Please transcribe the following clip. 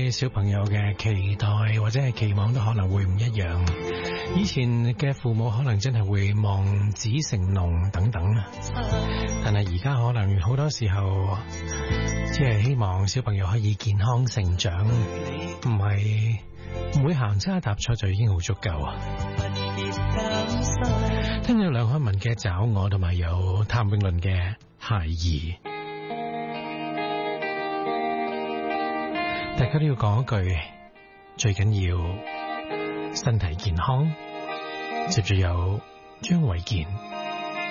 對小朋友嘅期待或者係期望都可能會唔一樣。以前嘅父母可能真係會望子成龍等等，但係而家可能好多時候只係希望小朋友可以健康成長，唔會行差踏錯就已經好足夠啊！聽咗梁漢文嘅找我，同埋有譚詠麟嘅孩兒，大家都要講一句，最緊要身體健康。接住有張衛健。